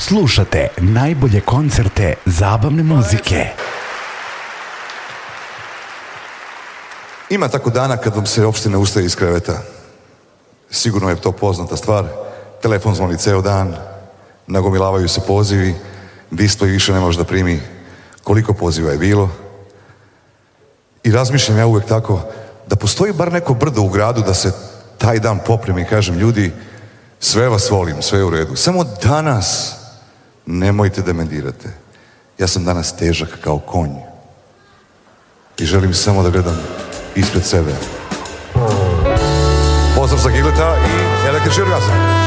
Slušate najbolje koncerte zabavne muzike. Ima tako dana kad vam se uopšte ne ustaje iz kreveta. Sigurno je to poznata stvar. Telefon zvoni ceo dan, nagomilavaju se pozivi, display više ne može da primi koliko poziva je bilo. I razmišljam ja uvek tako, da postoji bar neko brdo u gradu da se taj dan popremi i kažem, ljudi, sve vas volim, sve je u redu. Samo danas nemojte da me dirate. Ja sam danas težak kao konj. I želim samo da gledam ispred sebe. Pozdrav za Gileta i Električni orgazam.